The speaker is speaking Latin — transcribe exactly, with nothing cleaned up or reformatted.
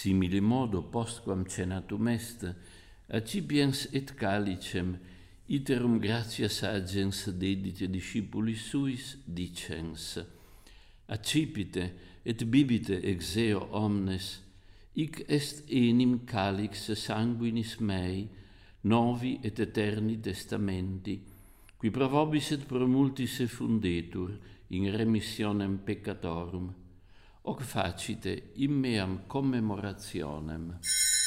simile modo, postquam cenatum est, accipiens et calicem, iterum gratias agens dedite discipulis suis, dicens, accipite et bibite ex eo omnes, hic est enim calix sanguinis mei, novi et eterni testamenti, qui pro vobis et pro multis effundetur in remissionem peccatorum, hoc facite in meam commemorationem.